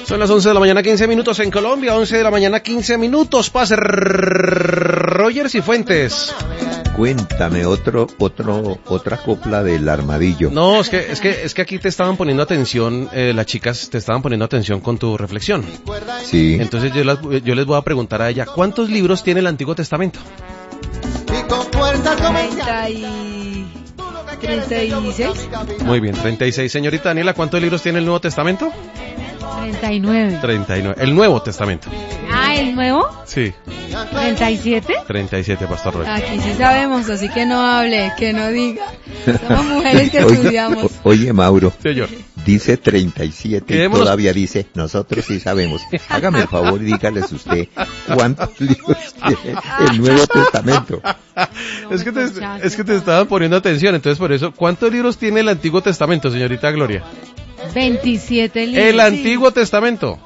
Son las 11 de la mañana, 15 minutos en Colombia, 11 de la mañana, 15 minutos. Pase Roger Cifuentes. Cuéntame otra copla del Armadillo. No, es que aquí te estaban poniendo atención, las chicas te estaban poniendo atención con tu reflexión. Sí. Entonces yo les voy a preguntar a ella, ¿cuántos libros tiene el Antiguo Testamento? 36. Muy bien, 36. Señorita Daniela, ¿cuántos libros tiene el Nuevo Testamento? 39. El Nuevo Testamento. Ah, ¿el nuevo? Sí. 37. 37, Pastor Roger. Aquí sí sabemos, así que no hable, que no diga. Somos mujeres que estudiamos. Oye, Mauro. Señor. Dice 37 y todavía dice, nosotros sí sabemos. Hágame el favor y dígales usted cuántos libros tiene el Nuevo Testamento. Es que te estaban poniendo atención, entonces por eso, ¿cuántos libros tiene el Antiguo Testamento, señorita Gloria? 27 libros. El Antiguo Testamento.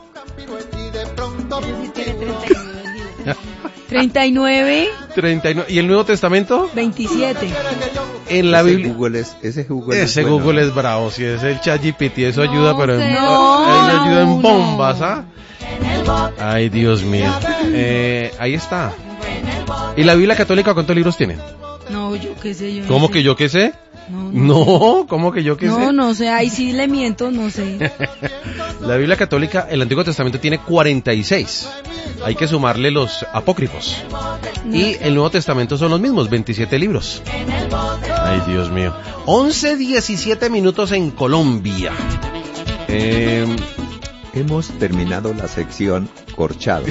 39. ¿Y el Nuevo Testamento? 27. En la Biblia. Ese Google es bravo, si es el ChatGPT, eso ayuda, pero ayuda en bombas, ¿ah? Ay, Dios mío. Ahí está. ¿Y la Biblia católica cuántos libros tiene? No, yo qué sé. ¿Cómo que yo qué sé? No, ¿cómo que yo qué sé? No sé, ahí sí le miento, no sé. La Biblia católica, el Antiguo Testamento tiene 46. Hay que sumarle los apócrifos. Y el Nuevo Testamento son los mismos, 27 libros. Ay, Dios mío. 11:17 minutos en Colombia. Hemos terminado la sección corchado.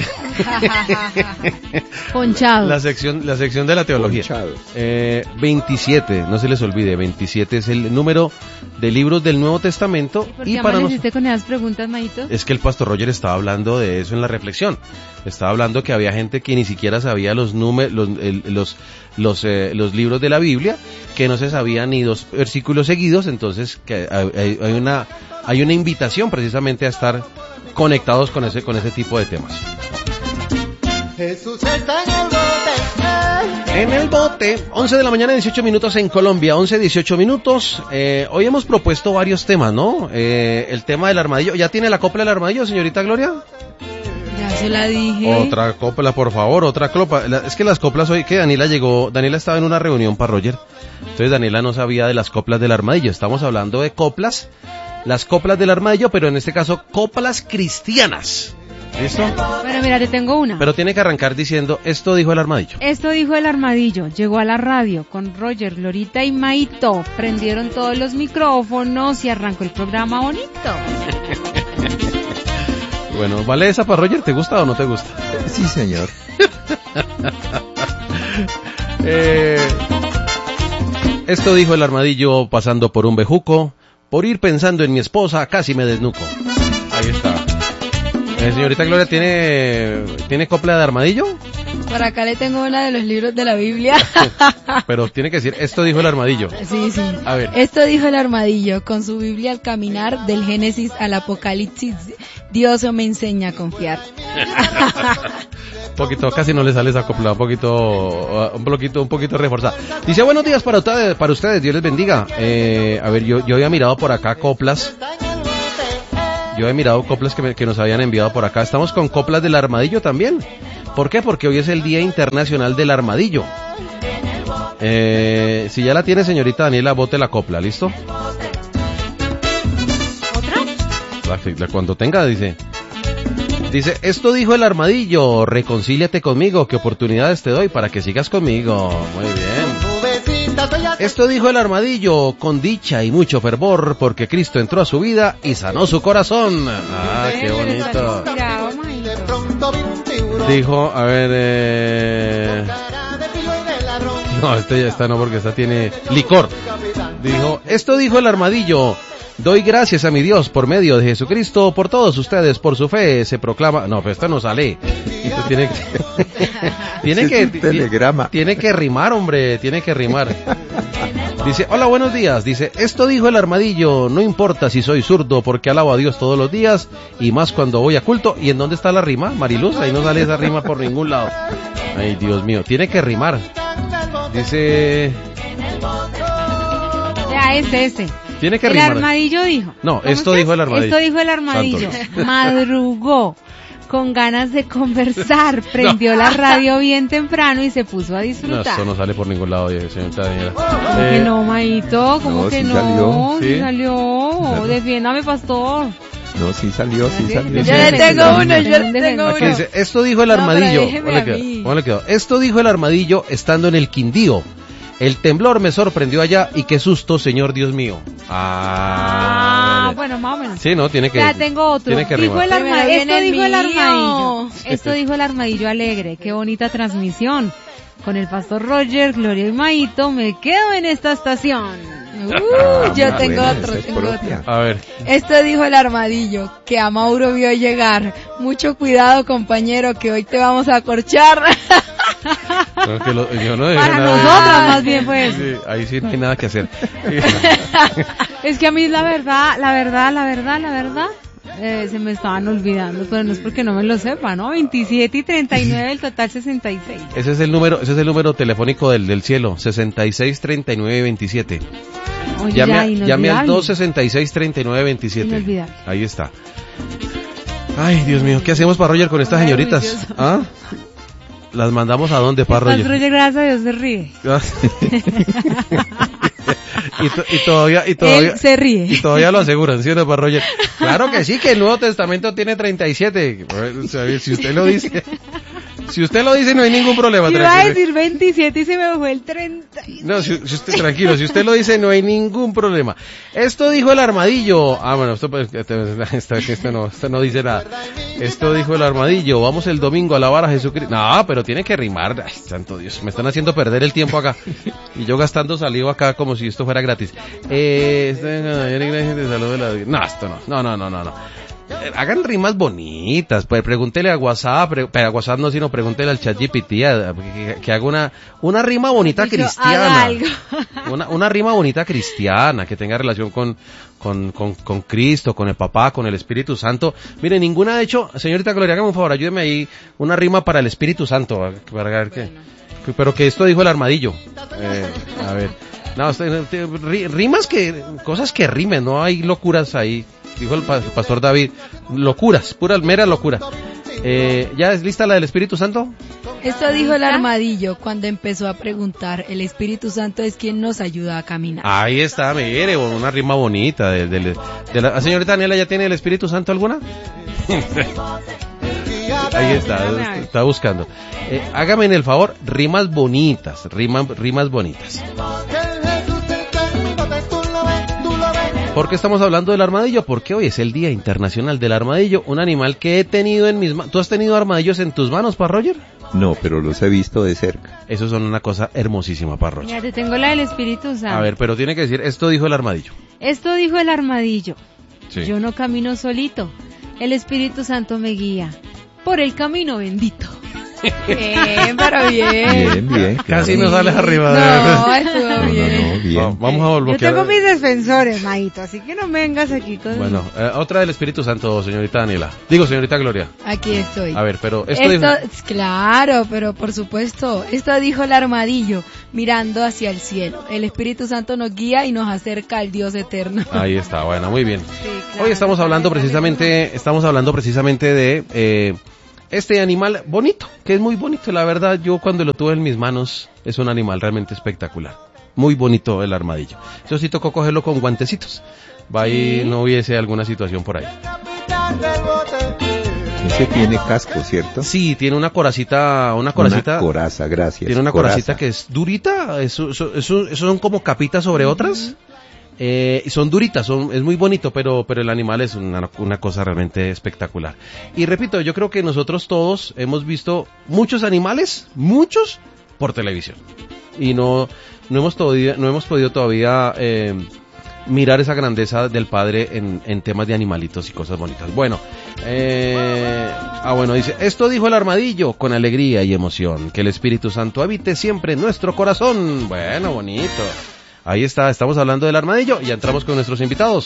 Ponchado. La sección de la teología. 27, no se les olvide, 27 es el número de libros del Nuevo Testamento. ¿Por qué amaneciste con esas preguntas, Maito? Es que el pastor Roger estaba hablando de eso en la reflexión. Estaba hablando que había gente que ni siquiera sabía los libros de la Biblia, que no se sabían ni dos versículos seguidos, entonces que hay una invitación precisamente a estar conectados con ese tipo de temas. Jesús está en el bote. 11 de la mañana, 18 minutos en Colombia, 18 minutos. Hoy hemos propuesto varios temas, ¿no? El tema del armadillo. ¿Ya tiene la copla del armadillo, señorita Gloria? Ya se la dije. Otra copla, por favor, otra copla. Es que las coplas hoy que Daniela estaba en una reunión para Roger. Entonces Daniela no sabía de las coplas del armadillo. Estamos hablando de coplas, las coplas del armadillo, pero en este caso coplas cristianas. ¿Listo? Bueno, mira, te tengo una. Pero tiene que arrancar diciendo, esto dijo el armadillo. Esto dijo el armadillo. Llegó a la radio con Roger, Glorita y Maito. Prendieron todos los micrófonos y arrancó el programa bonito. Bueno, ¿vale esa para Roger? ¿Te gusta o no te gusta? Sí, señor. Esto dijo el armadillo pasando por un bejuco. Por ir pensando en mi esposa, casi me desnuco. Ahí está. Señorita Gloria, ¿tiene copla de armadillo? Por acá le tengo una de los libros de la Biblia. Pero tiene que decir, esto dijo el armadillo. Sí. A ver. Esto dijo el armadillo, con su Biblia al caminar, del Génesis al Apocalipsis, Dios me enseña a confiar. Poquito, casi no le sale esa copla, un poquito reforzada. Dice, buenos días para ustedes, Dios les bendiga. A ver, yo había mirado por acá coplas. Yo he mirado coplas que nos habían enviado por acá. Estamos con coplas del armadillo también. ¿Por qué? Porque hoy es el Día Internacional del Armadillo. Si ya la tiene, señorita Daniela, bote la copla, ¿listo? ¿Otra? Cuando tenga, dice, esto dijo el armadillo, reconcíliate conmigo, qué oportunidades te doy para que sigas conmigo. Muy bien. Esto dijo el armadillo, con dicha y mucho fervor, porque Cristo entró a su vida y sanó su corazón. Ah, qué bonito. Dijo, a ver, no, esta no, porque esta tiene licor. Dijo, esto dijo el armadillo, doy gracias a mi Dios por medio de Jesucristo, por todos ustedes, por su fe, se proclama. No, pero esta no sale. Tiene que rimar, hombre, tiene que rimar. Dice, hola, buenos días. Dice, esto dijo el armadillo, no importa si soy zurdo, porque alabo a Dios todos los días, y más cuando voy a culto. ¿Y en dónde está la rima, Mariluz? Ahí no sale esa rima por ningún lado. Ay, Dios mío, tiene que rimar. Dice... Ya, ese. Tiene que El rimar. armadillo dijo. No, ¿Cómo esto es? dijo el armadillo. Esto dijo el armadillo. Madrugó con ganas de conversar, prendió la radio bien temprano y se puso a No, disfrutar. esto no sale por ningún lado, señorita Daniela. ¿Cómo que no, Maito? ¿Cómo no, que sí no? salió. Sí ¿Sí? salió. Claro. Defiéndame, pastor. No, sí salió. Yo le tengo uno, yo le tengo Aquí uno. dice, esto dijo el No, pero armadillo. déjeme ¿Cómo le a quedó? mí. ¿Cómo le quedó? Esto dijo el armadillo estando en el Quindío. El temblor me sorprendió allá y qué susto, señor Dios mío. Bueno, más o menos. Sí, no, tiene que. Ya tengo otro. Tiene que Dijo rimar. el Primero esto viene el dijo el mío. armadillo. Esto dijo el armadillo alegre. Qué bonita transmisión. Con el pastor Roger, Gloria y Maito, me quedo en esta estación. Yo tengo Bueno, otro, esa es tengo propia. otro. A ver. Esto dijo el armadillo, que a Mauro vio llegar. Mucho cuidado, compañero, que hoy te vamos a corchar. No, yo no dije Para nada. nosotras más bien pues. Sí, ahí sí no hay nada que hacer. Es que a mí la verdad, se me estaban olvidando, pero no es porque no me lo sepa, ¿no? 27 y 39, el total 66. Ese es el número telefónico del cielo, 66 39 27. Oye, Llame al inolvidable. 266 39 27. Inolvidable. Ahí está. Ay, Dios mío, ¿qué hacemos para Roger con estas Ay, señoritas? juicioso. ¿Ah? ¿Las mandamos a dónde, para Pastor Roger? Roger, gracias a Dios, se ríe. y todavía Él se ríe. y todavía lo aseguran, ¿sí o no, para Roger? Claro que sí, que el Nuevo Testamento tiene 37. O sea, si usted lo dice, no hay ningún problema. Yo iba a tranquilo. decir 27 y se me fue el 30. No, si usted, tranquilo, si usted lo dice, no hay ningún problema. Esto dijo el armadillo. Bueno, esto no dice nada. Esto dijo el armadillo. Vamos el domingo a alabar a Jesucristo. No, pero tiene que rimar. Ay, santo Dios, me están haciendo perder el tiempo acá. Y yo gastando saliva acá como si esto fuera gratis. No, esto no. Hagan rimas bonitas, pues pregúntele a WhatsApp, pero a WhatsApp no, sino pregúntele al ChatGPT que haga una rima bonita Dicho, cristiana. haga algo. Una rima bonita cristiana, que tenga relación con Cristo, con el Papá, con el Espíritu Santo. Mire, ninguna de hecho, señorita Gloria, hágame un favor, ayúdeme ahí, una rima para el Espíritu Santo, para ver pero que esto dijo el armadillo. A ver. No, rimas cosas que rimen, no hay locuras ahí. Dijo el pastor David, locuras, mera locura. ¿Ya es lista la del Espíritu Santo? Esto dijo el armadillo cuando empezó a preguntar, el Espíritu Santo es quien nos ayuda a caminar. Ahí está, mire, una rima bonita. De la señorita Daniela, ¿ya tiene el Espíritu Santo alguna? Ahí está buscando. Hágame en el favor, rimas bonitas. ¿Por qué estamos hablando del armadillo? Porque hoy es el Día Internacional del Armadillo, un animal que he tenido en mis manos. ¿Tú has tenido armadillos en tus manos, Pa Roger? No, pero los he visto de cerca. Esos son una cosa hermosísima, Pa Roger. Ya te tengo la del Espíritu Santo. A ver, pero tiene que decir, esto dijo el armadillo. Esto dijo el armadillo. Sí. Yo no camino solito. El Espíritu Santo me guía por el camino bendito. Bien, pero bien. Bien, Casi claro. no sales arriba. No, estuvo No, bien. bien. Vamos a Yo bloquear. tengo mis defensores, Maito, así que no me vengas aquí con... Bueno, otra del Espíritu Santo, señorita Daniela. Digo, señorita Gloria. Aquí estoy. A ver, pero esto dijo... Claro, pero por supuesto, esto dijo el armadillo, mirando hacia el cielo. El Espíritu Santo nos guía y nos acerca al Dios eterno. Ahí está, bueno, muy bien. Sí, claro, Hoy estamos hablando precisamente de este animal bonito, que es muy bonito, la verdad. Yo cuando lo tuve en mis manos, es un animal realmente espectacular. Muy bonito el armadillo. Eso sí tocó cogerlo con guantecitos. Va y no hubiese alguna situación por ahí. Ese tiene casco, ¿cierto? Sí, tiene una coracita. Una coraza, gracias. Tiene una coraza. coracita que es durita. Eso son como capitas sobre otras. Son duritas, es muy bonito, pero el animal es una cosa realmente espectacular. Y repito, yo creo que nosotros todos hemos visto muchos animales, por televisión. Y no hemos podido todavía mirar esa grandeza del Padre en temas de animalitos y cosas bonitas. Bueno, dice, esto dijo el armadillo con alegría y emoción, que el Espíritu Santo habite siempre en nuestro corazón. Bueno, bonito. Ahí está, estamos hablando del armadillo y ya entramos con nuestros invitados.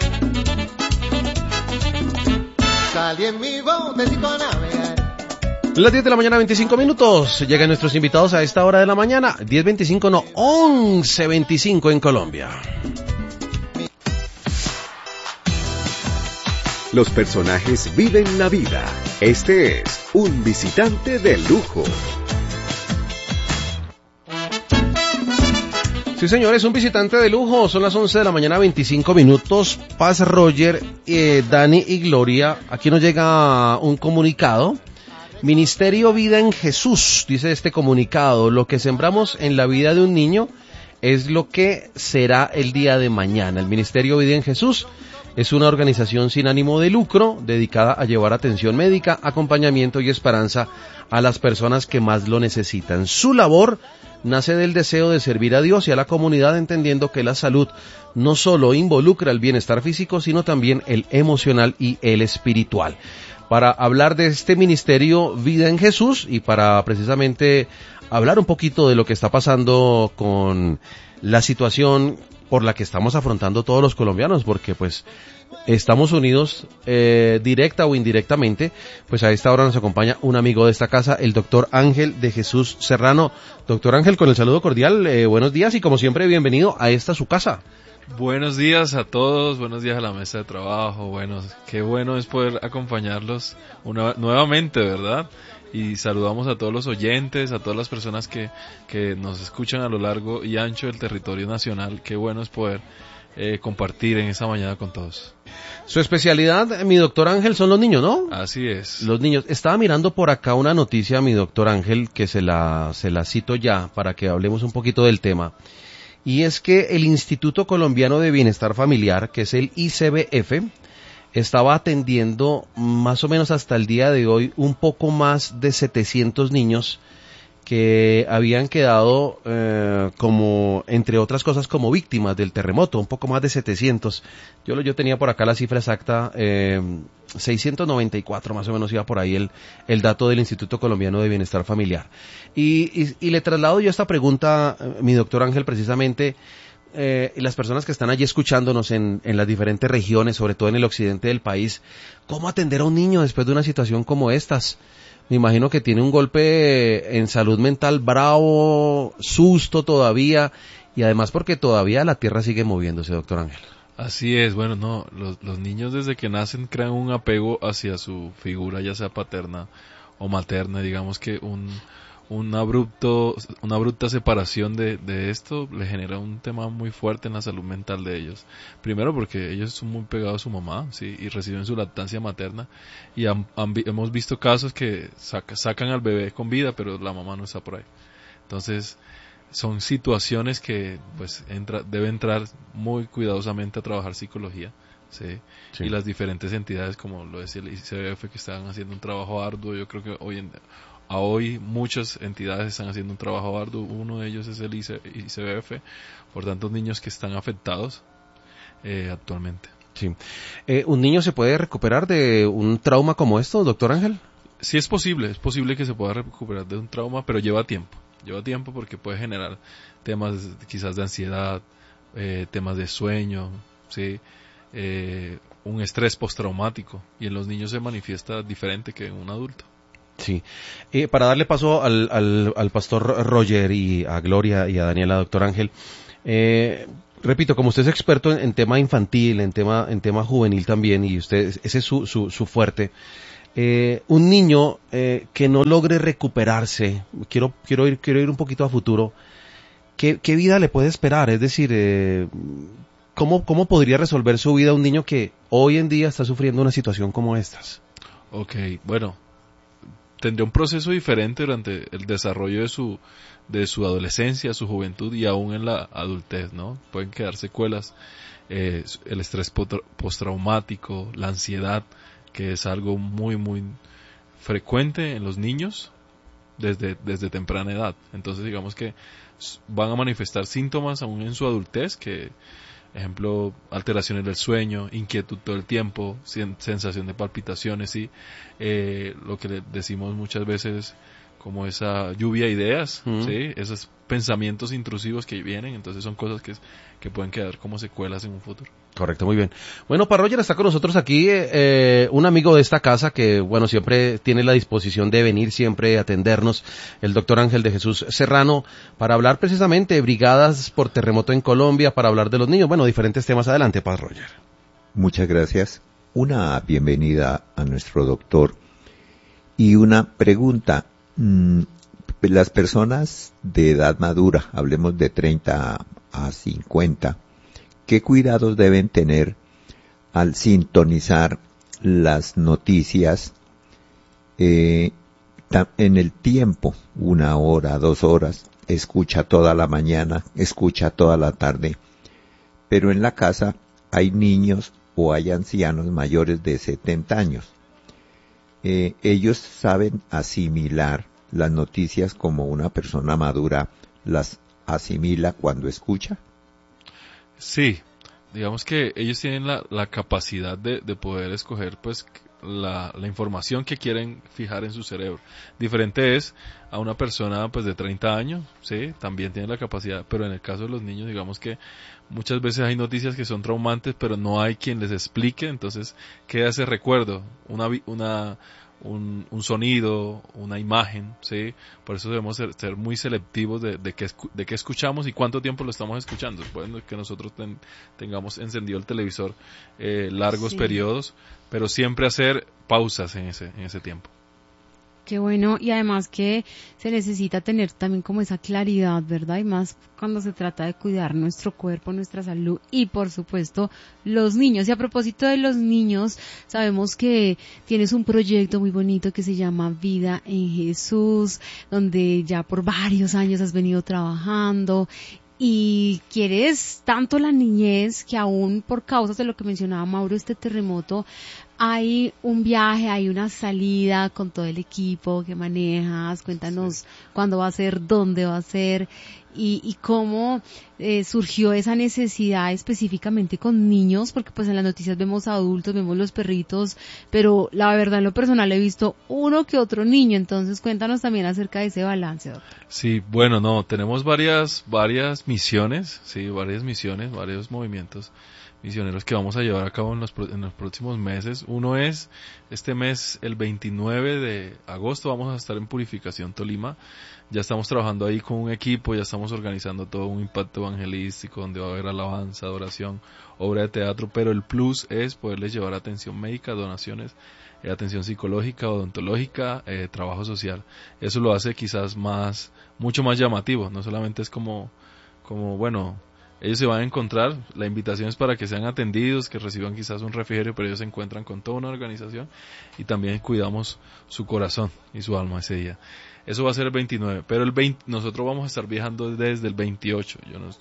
Salí en mi botecito a navegar Las 10 de la mañana, 25 minutos. Llegan nuestros invitados a esta hora de la mañana. 10:25, no, 11:25 en Colombia. Los personajes viven la vida. Este es un visitante de lujo. Sí, señores, un visitante de lujo. Son las 11 de la mañana, 25 minutos. Paz, Roger, Dani y Gloria. Aquí nos llega un comunicado. Ministerio Vida en Jesús, dice este comunicado. Lo que sembramos en la vida de un niño es lo que será el día de mañana. El Ministerio Vida en Jesús es una organización sin ánimo de lucro dedicada a llevar atención médica, acompañamiento y esperanza a las personas que más lo necesitan. Su labor nace del deseo de servir a Dios y a la comunidad, entendiendo que la salud no solo involucra el bienestar físico, sino también el emocional y el espiritual. Para hablar de este ministerio Vida en Jesús y para precisamente hablar un poquito de lo que está pasando con la situación por la que estamos afrontando todos los colombianos, porque pues estamos unidos directa o indirectamente, pues a esta hora nos acompaña un amigo de esta casa, el doctor Ángel de Jesús Serrano. Doctor Ángel, con el saludo cordial, buenos días y como siempre bienvenido a esta su casa. Buenos días a todos, buenos días a la mesa de trabajo, qué bueno es poder acompañarlos nuevamente, ¿verdad? Y saludamos a todos los oyentes, a todas las personas que nos escuchan a lo largo y ancho del territorio nacional, qué bueno es poder compartir en esta mañana con todos. Su especialidad, mi doctor Ángel, son los niños, ¿no? Así es. Los niños. Estaba mirando por acá una noticia, mi doctor Ángel, que se la cito ya para que hablemos un poquito del tema. Y es que el Instituto Colombiano de Bienestar Familiar, que es el ICBF, estaba atendiendo más o menos hasta el día de hoy un poco más de 700 niños que habían quedado como, entre otras cosas, como víctimas del terremoto, un poco más de 700. Yo tenía por acá la cifra exacta, 694 más o menos iba por ahí el dato del Instituto Colombiano de Bienestar Familiar. Y le traslado yo esta pregunta, mi doctor Ángel, precisamente, las personas que están allí escuchándonos en las diferentes regiones, sobre todo en el occidente del país, ¿cómo atender a un niño después de una situación como estas? Me imagino que tiene un golpe en salud mental bravo, susto todavía, y además porque todavía la tierra sigue moviéndose, doctor Ángel. Así es, los niños desde que nacen crean un apego hacia su figura, ya sea paterna o materna, digamos que una abrupta separación de esto le genera un tema muy fuerte en la salud mental de ellos. Primero porque ellos son muy pegados a su mamá, ¿sí? Y reciben su lactancia materna y hemos visto casos que sacan al bebé con vida pero la mamá no está por ahí. Entonces son situaciones que pues debe entrar muy cuidadosamente a trabajar psicología. Sí. Y las diferentes entidades, como lo decía el ICBF, que están haciendo un trabajo arduo. Yo creo que hoy muchas entidades están haciendo un trabajo arduo. Uno de ellos es el ICBF, por tantos niños que están afectados actualmente. Sí. ¿Un niño se puede recuperar de un trauma como esto, doctor Ángel? Sí, es posible que se pueda recuperar de un trauma, pero lleva tiempo porque puede generar temas quizás de ansiedad, temas de sueño, ¿sí? Un estrés postraumático, y en los niños se manifiesta diferente que en un adulto. Sí. Para darle paso al pastor Roger y a Gloria y a Daniela, doctor Ángel, repito, como usted es experto en tema infantil, en tema juvenil también, y usted, ese es su fuerte, un niño que no logre recuperarse, quiero ir un poquito a futuro, ¿qué vida le puede esperar? Es decir, ¿cómo podría resolver su vida un niño que hoy en día está sufriendo una situación como estas? Okay, tendría un proceso diferente durante el desarrollo de su adolescencia, su juventud y aún en la adultez, ¿no? Pueden quedar secuelas, el estrés postraumático, la ansiedad, que es algo muy, muy frecuente en los niños desde temprana edad. Entonces, digamos que van a manifestar síntomas aún en su adultez, que, ejemplo, alteraciones del sueño, inquietud todo el tiempo, sensación de palpitaciones, ¿sí? Lo que le decimos muchas veces esa lluvia de ideas, ¿sí? Esos pensamientos intrusivos que vienen, entonces son cosas que pueden quedar como secuelas en un futuro. Correcto, muy bien. Bueno, Pa Roger, está con nosotros aquí un amigo de esta casa que, bueno, siempre tiene la disposición de venir, siempre atendernos, el doctor Ángel de Jesús Serrano, para hablar precisamente de brigadas por terremoto en Colombia, para hablar de los niños, bueno, diferentes temas. Adelante, Pa Roger. Muchas gracias. Una bienvenida a nuestro doctor y una pregunta. Las personas de edad madura, hablemos de 30 a 50, ¿qué cuidados deben tener al sintonizar las noticias en el tiempo? 1 hora, 2 horas, escucha toda la mañana, escucha toda la tarde, pero en la casa hay niños o hay ancianos mayores de 70 años. Ellos saben asimilar las noticias como una persona madura las asimila cuando escucha. Sí, digamos que ellos tienen la capacidad de poder escoger pues la información que quieren fijar en su cerebro. Diferente es a una persona pues de 30 años, sí, también tiene la capacidad, pero en el caso de los niños digamos que muchas veces hay noticias que son traumantes, pero no hay quien les explique, entonces queda ese recuerdo, un sonido, una imagen, ¿sí? Por eso debemos ser muy selectivos de qué escuchamos y cuánto tiempo lo estamos escuchando. Bueno, que nosotros tengamos encendido el televisor largos periodos, pero siempre hacer pausas en ese tiempo. Qué bueno, y además que se necesita tener también como esa claridad, ¿verdad? Y más cuando se trata de cuidar nuestro cuerpo, nuestra salud y por supuesto los niños. Y a propósito de los niños, sabemos que tienes un proyecto muy bonito que se llama Vida en Jesús, donde ya por varios años has venido trabajando y quieres tanto la niñez que aún por causas de lo que mencionaba Mauro, este terremoto, hay un viaje, hay una salida con todo el equipo que manejas. Cuéntanos cuándo va a ser, dónde va a ser y cómo surgió esa necesidad específicamente con niños, porque pues en las noticias vemos adultos, vemos los perritos, pero la verdad en lo personal he visto uno que otro niño, entonces cuéntanos también acerca de ese balance, doctor. Sí, bueno, tenemos varias misiones, sí, varios movimientos misioneros que vamos a llevar a cabo en los próximos meses. Uno es, este mes, el 29 de agosto, vamos a estar en Purificación, Tolima. Ya estamos trabajando ahí con un equipo, ya estamos organizando todo un impacto evangelístico donde va a haber alabanza, adoración, obra de teatro, pero el plus es poderles llevar atención médica, donaciones, atención psicológica, odontológica, trabajo social. Eso lo hace quizás mucho más llamativo, no solamente es como bueno, ellos se van a encontrar, la invitación es para que sean atendidos, que reciban quizás un refrigerio, pero ellos se encuentran con toda una organización y también cuidamos su corazón y su alma ese día. Eso va a ser el 29, pero nosotros vamos a estar viajando desde el 28.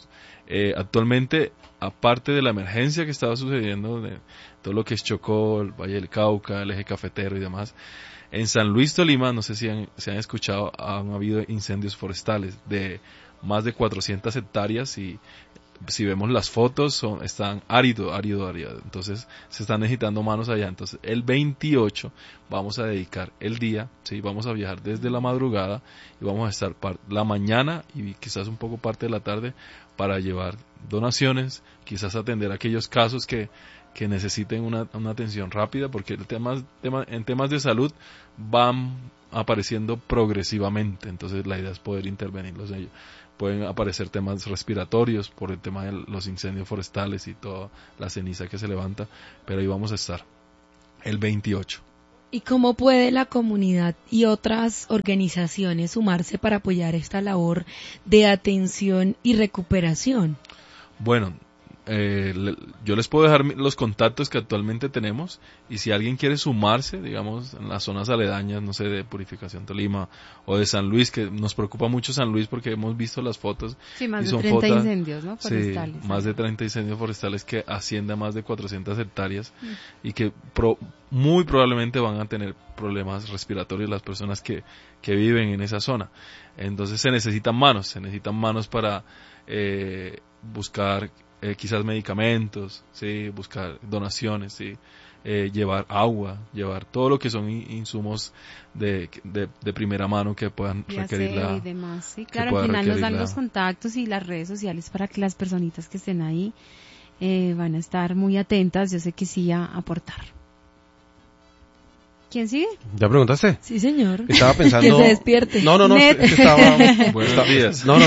Actualmente, aparte de la emergencia que estaba sucediendo, de todo lo que es Chocó, el Valle del Cauca, el eje cafetero y demás, en San Luis, Tolima, no sé si han escuchado, han habido incendios forestales de más de 400 hectáreas y si vemos las fotos están árido, entonces se están necesitando manos allá. Entonces el 28 vamos a dedicar el día, ¿sí? Vamos a viajar desde la madrugada y vamos a estar la mañana y quizás un poco parte de la tarde para llevar donaciones, quizás atender aquellos casos que necesiten una atención rápida, porque en temas de salud van apareciendo progresivamente, entonces la idea es poder intervenirlos en ello. Pueden aparecer temas respiratorios por el tema de los incendios forestales y toda la ceniza que se levanta, pero ahí vamos a estar el 28. ¿Y cómo puede la comunidad y otras organizaciones sumarse para apoyar esta labor de atención y recuperación? Bueno, yo les puedo dejar los contactos que actualmente tenemos y si alguien quiere sumarse, digamos, en las zonas aledañas, no sé, de Purificación Tolima o de San Luis, que nos preocupa mucho San Luis porque hemos visto las fotos. Sí, más de 30 incendios, ¿no? Forestales. Sí, más de 30 incendios forestales que ascienden a más de 400 hectáreas y que muy probablemente van a tener problemas respiratorios las personas que viven en esa zona. Entonces se necesitan manos para buscar quizás medicamentos, ¿sí? Buscar donaciones, ¿sí? Llevar agua, llevar todo lo que son insumos de primera mano que puedan requerir y demás, sí, claro, al final nos dan los contactos y las redes sociales para que las personitas que estén ahí van a estar muy atentas, yo sé que sí, a aportar. ¿Quién sigue? ¿Ya preguntaste? Sí, señor. Estaba pensando... Que se despierte. No, estaba... Buenos días. No,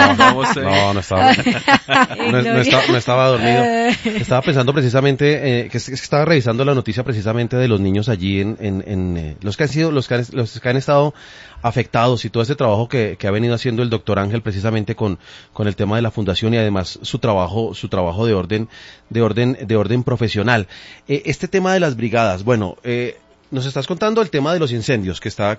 estaba dormido. Estaba pensando precisamente, que estaba revisando la noticia precisamente de los niños allí en los que han estado afectados y todo ese trabajo que ha venido haciendo el doctor Ángel precisamente con el tema de la fundación y además su trabajo de orden profesional. Este tema de las brigadas, bueno, nos estás contando el tema de los incendios que está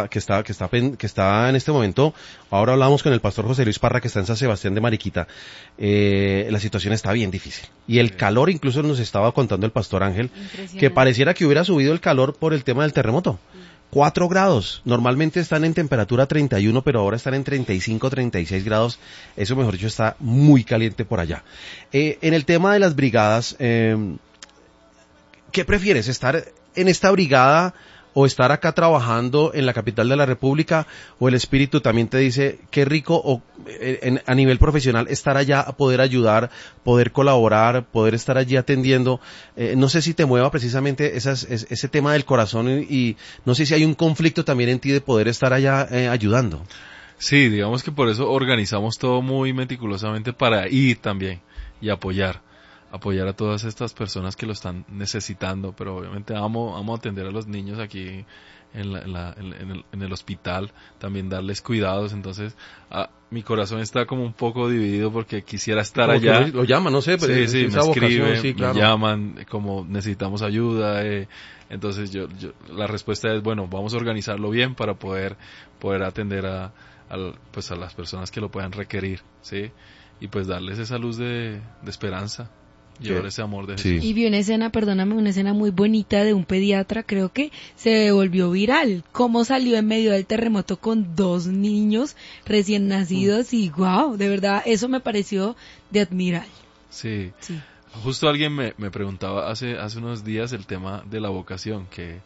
en este momento. Ahora hablamos con el pastor José Luis Parra, que está en San Sebastián de Mariquita. La situación está bien difícil. Y el calor, incluso nos estaba contando el pastor Ángel, que pareciera que hubiera subido el calor por el tema del terremoto. 4 grados. Normalmente están en temperatura 31, pero ahora están en 35, 36 grados. Eso, mejor dicho, está muy caliente por allá. En el tema de las brigadas, ¿qué prefieres? ¿Estar en esta brigada o estar acá trabajando en la capital de la República, o el espíritu también te dice qué rico a nivel profesional estar allá, poder ayudar, poder colaborar, poder estar allí atendiendo? No sé si te mueva precisamente ese tema del corazón y no sé si hay un conflicto también en ti de poder estar allá ayudando. Sí, digamos que por eso organizamos todo muy meticulosamente para ir también y apoyar a todas estas personas que lo están necesitando, pero obviamente amo atender a los niños aquí en el hospital, también darles cuidados. Entonces mi corazón está como un poco dividido porque quisiera estar como allá. Lo llaman, no sé, pero sí, me escriben, sí, claro. Me llaman, como necesitamos ayuda, entonces yo la respuesta es, bueno, vamos a organizarlo bien para poder atender a las personas que lo puedan requerir, ¿sí? Y pues darles esa luz de esperanza. Llevar ese amor de Jesús. Sí. Y vi una escena muy bonita de un pediatra, creo que se volvió viral, cómo salió en medio del terremoto con 2 niños recién nacidos y wow, de verdad, eso me pareció de admirar. Sí. Justo alguien me preguntaba hace unos días el tema de la vocación, que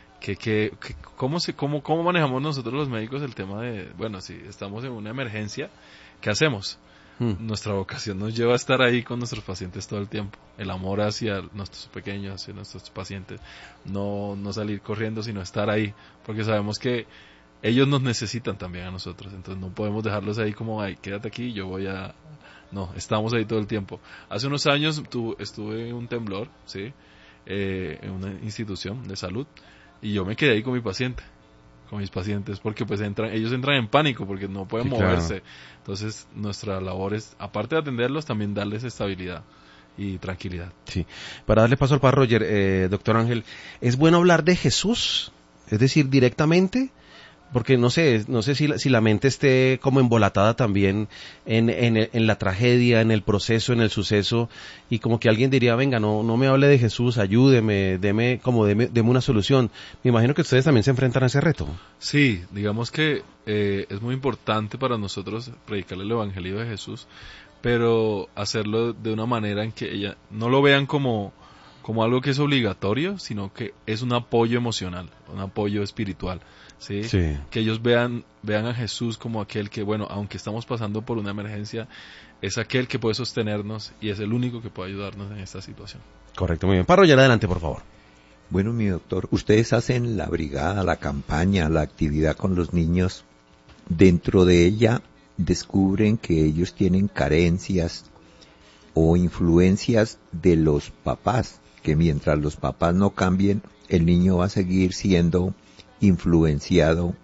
cómo manejamos nosotros los médicos el tema de, bueno, si estamos en una emergencia, ¿qué hacemos? Nuestra vocación nos lleva a estar ahí con nuestros pacientes todo el tiempo. El amor hacia nuestros pequeños, hacia nuestros pacientes. No salir corriendo, sino estar ahí. Porque sabemos que ellos nos necesitan también a nosotros. Entonces no podemos dejarlos ahí como, ay, quédate aquí, yo voy a... No, estamos ahí todo el tiempo. Hace unos años estuve en un temblor, ¿sí? En una institución de salud. Y yo me quedé ahí con mis pacientes, porque pues ellos entran en pánico porque no pueden moverse. Claro. Entonces nuestra labor es, aparte de atenderlos, también darles estabilidad y tranquilidad. Sí. Para darle paso al padre Roger, doctor Ángel, ¿es bueno hablar de Jesús? Es decir, directamente, porque no sé si la mente esté como embolatada también en la tragedia, en el proceso, en el suceso, y como que alguien diría, venga, no me hable de Jesús, ayúdeme, deme una solución. Me imagino que ustedes también se enfrentan a ese reto. Sí, digamos que es muy importante para nosotros predicarle el evangelio de Jesús, pero hacerlo de una manera en que ella no lo vean como algo que es obligatorio, sino que es un apoyo emocional, un apoyo espiritual. ¿Sí? Sí. Que ellos vean a Jesús como aquel que, bueno, aunque estamos pasando por una emergencia, es aquel que puede sostenernos y es el único que puede ayudarnos en esta situación. Correcto, muy bien. Pablo, ya adelante, por favor. Bueno, mi doctor, ustedes hacen la brigada, la campaña, la actividad con los niños. Dentro de ella descubren que ellos tienen carencias o influencias de los papás, que mientras los papás no cambien, el niño va a seguir siendo influenciado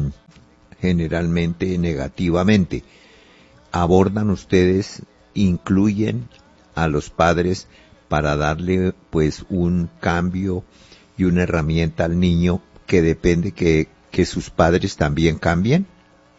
generalmente negativamente. ¿Abordan ustedes, incluyen a los padres para darle pues un cambio y una herramienta al niño que depende que sus padres también cambien?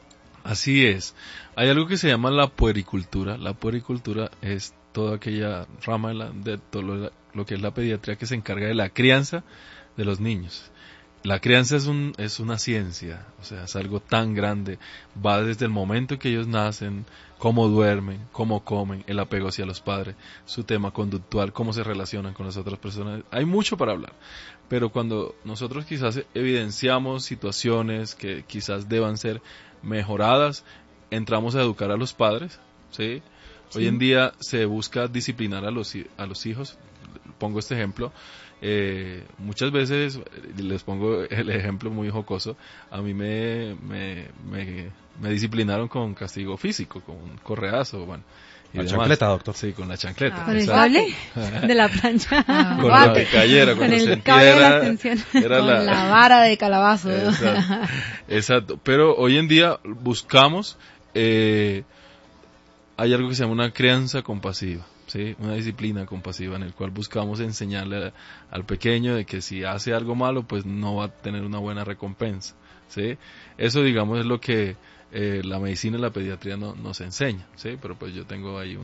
Así es. Hay algo que se llama la puericultura. La puericultura es toda aquella rama de todo lo que es la pediatría que se encarga de la crianza de los niños. la crianza es una ciencia, o sea, es algo tan grande, va desde el momento en que ellos nacen, cómo duermen, cómo comen, el apego hacia los padres, su tema conductual, cómo se relacionan con las otras personas, hay mucho para hablar, pero cuando nosotros quizás evidenciamos situaciones que quizás deban ser mejoradas, entramos a educar a los padres, ¿sí? Hoy en día se busca disciplinar a los hijos, pongo este ejemplo, muchas veces, les pongo el ejemplo muy jocoso, a mí me disciplinaron con castigo físico, con un correazo, bueno. La chancleta, doctor. Sí, con la chancleta. ¿Con el cable de la plancha? Con lo que cayera, con el cable de la extensión. Con la vara de calabazo. Exacto. Pero hoy en día buscamos, hay algo que se llama una crianza compasiva. ¿Sí? Una disciplina compasiva en el cual buscamos enseñarle al pequeño de que si hace algo malo pues no va a tener una buena recompensa, ¿sí? Eso digamos es lo que la medicina y la pediatría nos enseña, ¿sí? Pero pues yo tengo ahí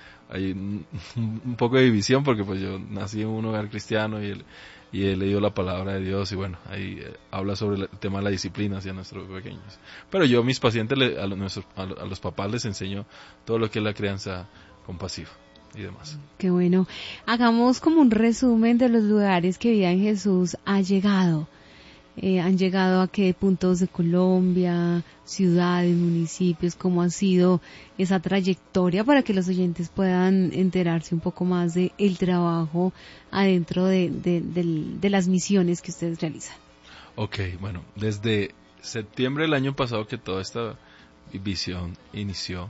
un poco de división porque pues yo nací en un hogar cristiano y he leído la palabra de Dios y bueno, ahí habla sobre el tema de la disciplina hacia nuestros pequeños. Pero yo a mis pacientes, a los papás les enseño todo lo que es la crianza compasiva y demás. Qué bueno. Hagamos como un resumen de los lugares que Vida en Jesús ha llegado. Han llegado a qué puntos de Colombia, ciudades, municipios, cómo ha sido esa trayectoria para que los oyentes puedan enterarse un poco más de el trabajo adentro de las misiones que ustedes realizan. Ok, bueno, desde septiembre del año pasado que toda esta visión inició,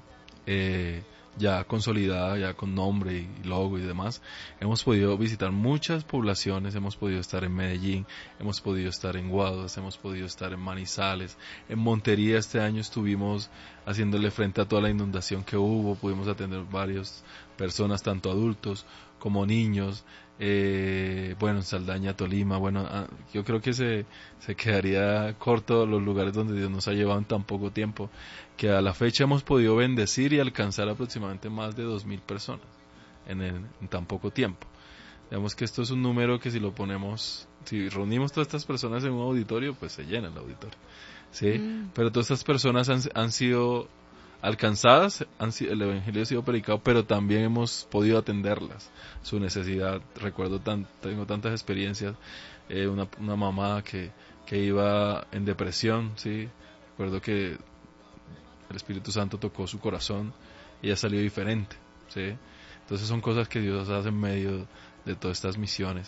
ya consolidada, ya con nombre y logo y demás, hemos podido visitar muchas poblaciones, hemos podido estar en Medellín, hemos podido estar en Guaduas, hemos podido estar en Manizales, en Montería este año estuvimos haciéndole frente a toda la inundación que hubo, pudimos atender varias personas, tanto adultos como niños, bueno, en Saldaña, Tolima, bueno, yo creo que se quedaría corto los lugares donde Dios nos ha llevado en tan poco tiempo, que a la fecha hemos podido bendecir y alcanzar aproximadamente más de 2,000 personas en tan poco tiempo. Digamos que esto es un número que si reunimos todas estas personas en un auditorio, pues se llena el auditorio, ¿sí? Pero todas estas personas han sido alcanzadas, el evangelio ha sido predicado, pero también hemos podido atenderlas, su necesidad. Recuerdo tengo tantas experiencias, una mamá que iba en depresión, ¿sí? Recuerdo que el Espíritu Santo tocó su corazón y ella salió diferente, ¿sí? Entonces son cosas que Dios hace en medio de todas estas misiones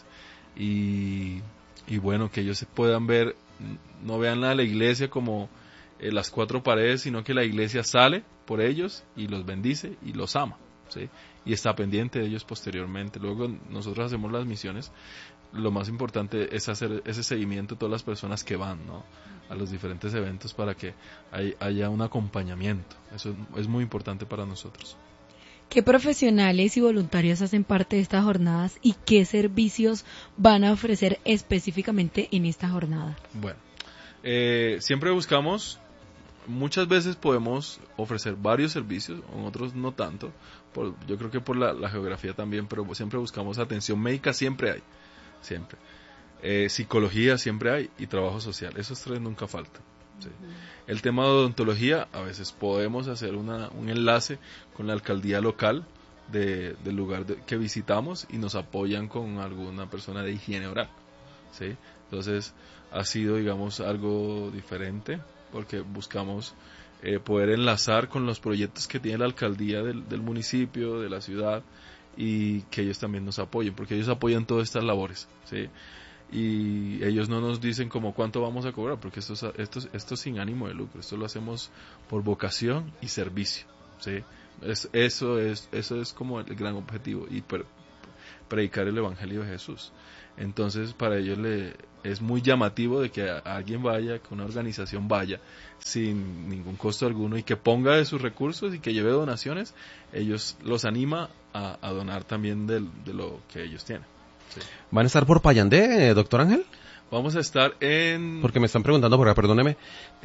y bueno, que ellos se puedan ver, no vean a la iglesia como las cuatro paredes, sino que la iglesia sale por ellos y los bendice y los ama, ¿sí? Y está pendiente de ellos posteriormente. Luego nosotros hacemos las misiones, lo más importante es hacer ese seguimiento de todas las personas que van, ¿no?, a los diferentes eventos para que haya un acompañamiento. Eso es muy importante para nosotros. ¿Qué profesionales y voluntarios hacen parte de estas jornadas y qué servicios van a ofrecer específicamente en esta jornada? Bueno, siempre buscamos, muchas veces podemos ofrecer varios servicios, en otros no tanto, yo creo que por la geografía también, pero siempre buscamos atención médica, siempre hay, siempre. Psicología siempre hay y trabajo social, esos tres nunca faltan. Sí. El tema de odontología, a veces podemos hacer un enlace con la alcaldía local del lugar que visitamos y nos apoyan con alguna persona de higiene oral, ¿sí? Entonces ha sido, digamos, algo diferente porque buscamos poder enlazar con los proyectos que tiene la alcaldía del municipio, de la ciudad, y que ellos también nos apoyen, porque ellos apoyan todas estas labores, ¿sí? Y ellos no nos dicen como cuánto vamos a cobrar, porque esto es sin ánimo de lucro, esto lo hacemos por vocación y servicio, ¿sí? Eso es como el gran objetivo, y predicar el evangelio de Jesús. Entonces para ellos es muy llamativo de que alguien vaya, que una organización vaya sin ningún costo alguno y que ponga de sus recursos y que lleve donaciones. Ellos los anima a donar también de lo que ellos tienen. Sí. ¿Van a estar por Payandé, doctor Ángel? Vamos a estar porque me están preguntando por acá, perdóneme,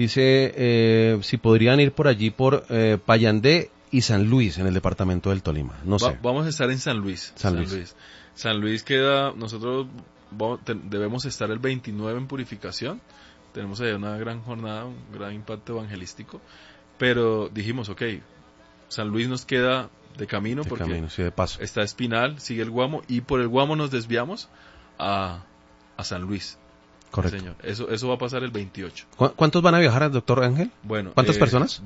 dice si podrían ir por allí por Payandé y San Luis en el departamento del Tolima, no sé. Vamos a estar en San Luis. San Luis queda, nosotros debemos estar el 29 en purificación. Tenemos ahí una gran jornada, un gran impacto evangelístico. Pero dijimos, ok, San Luis nos queda de camino porque sí, de paso. Está Espinal, sigue el Guamo, y por el Guamo nos desviamos a San Luis. Correcto. Señor. Eso va a pasar el 28. ¿Cuántos van a viajar, doctor Ángel? Bueno, ¿cuántas personas?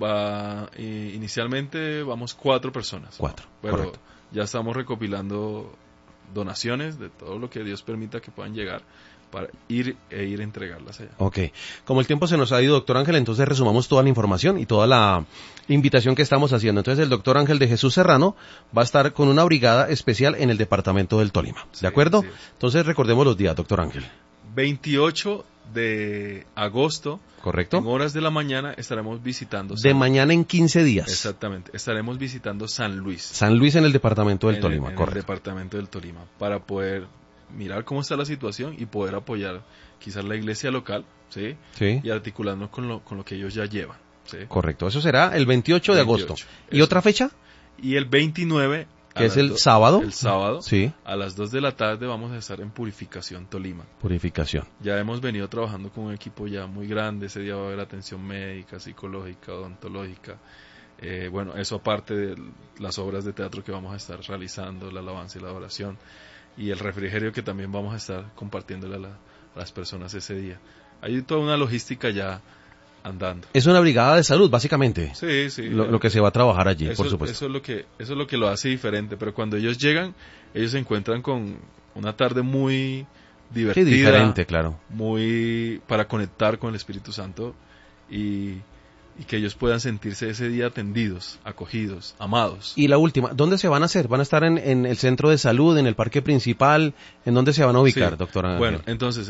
Inicialmente vamos 4 personas. 4, pero correcto. Ya estamos recopilando donaciones de todo lo que Dios permita que puedan llegar para ir a entregarlas allá. Ok. Como el tiempo se nos ha ido, doctor Ángel, entonces resumamos toda la información y toda la invitación que estamos haciendo. Entonces el doctor Ángel de Jesús Serrano va a estar con una brigada especial en el departamento del Tolima. ¿De acuerdo? Sí. Entonces recordemos los días, doctor Ángel. 28 de agosto, correcto, en horas de la mañana estaremos visitando de mañana en 15 días. Exactamente, estaremos visitando San Luis. San Luis en el departamento del Tolima, en correcto. El departamento del Tolima, para poder mirar cómo está la situación y poder apoyar quizás la iglesia local, ¿sí? Sí. Y articularnos con lo que ellos ya llevan, ¿sí? Correcto, eso será el 28 de agosto. ¿Y otra fecha? Y el 29... que es el sábado. El sábado, sí. A las 2 de la tarde vamos a estar en Purificación Tolima. Purificación. Ya hemos venido trabajando con un equipo ya muy grande. Ese día va a haber atención médica, psicológica, odontológica. Bueno, eso aparte de las obras de teatro que vamos a estar realizando, la alabanza y la oración. Y el refrigerio que también vamos a estar compartiéndole a las personas ese día. Hay toda una logística ya andando. Es una brigada de salud, básicamente. Sí, sí. Lo que se va a trabajar allí, por supuesto. Eso es lo que lo hace diferente. Pero cuando ellos llegan, ellos se encuentran con una tarde muy divertida. Sí, diferente, claro. Muy para conectar con el Espíritu Santo y que ellos puedan sentirse ese día atendidos, acogidos, amados. Y la última, ¿dónde se van a hacer? ¿Van a estar en el centro de salud, en el parque principal? ¿En dónde se van a ubicar, sí. doctora? Bueno, entonces,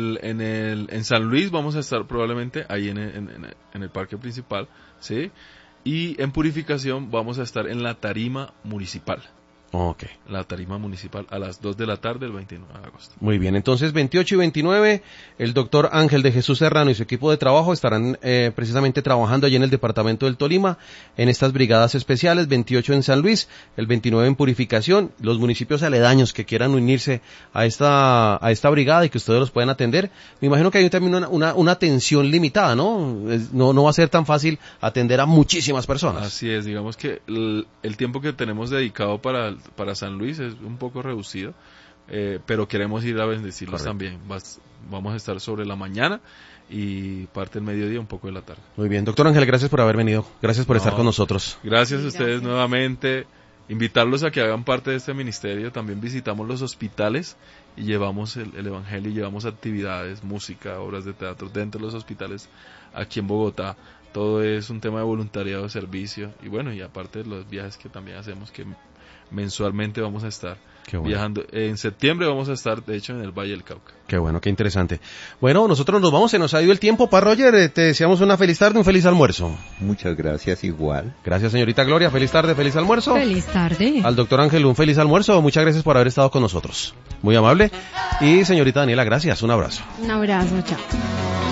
en San Luis vamos a estar probablemente ahí en el parque principal, ¿sí? Y en Purificación vamos a estar en la tarima municipal. Ok. La tarima municipal a las 2 de la tarde el 29 de agosto. Muy bien, entonces 28 y 29, el doctor Ángel de Jesús Serrano y su equipo de trabajo estarán precisamente trabajando allí en el departamento del Tolima, en estas brigadas especiales, 28 en San Luis, el 29 en Purificación, los municipios aledaños que quieran unirse a esta brigada y que ustedes los puedan atender. Me imagino que hay también una atención limitada, ¿no? No va a ser tan fácil atender a muchísimas personas. Así es, digamos que el tiempo que tenemos dedicado para San Luis es un poco reducido, pero queremos ir a bendecirlos. Correcto. También. Vamos a estar sobre la mañana y parte del mediodía, un poco de la tarde. Muy bien, doctor Ángel, gracias por haber venido, gracias por estar con nosotros. Gracias a ustedes nuevamente, invitarlos a que hagan parte de este ministerio. También visitamos los hospitales y llevamos el evangelio y llevamos actividades, música, obras de teatro dentro de los hospitales aquí en Bogotá. Todo es un tema de voluntariado, de servicio y bueno, y aparte de los viajes que también hacemos, que mensualmente vamos a estar viajando. En septiembre vamos a estar, de hecho, en el Valle del Cauca. Qué bueno, qué interesante. Bueno, nosotros nos vamos, se nos ha ido el tiempo. Pa Roger, te deseamos una feliz tarde, un feliz almuerzo. Muchas gracias, igual. Gracias, señorita Gloria, feliz tarde, feliz almuerzo. Feliz tarde. Al doctor Ángel, un feliz almuerzo. Muchas gracias por haber estado con nosotros. Muy amable. Y señorita Daniela, gracias, un abrazo. Un abrazo, chao.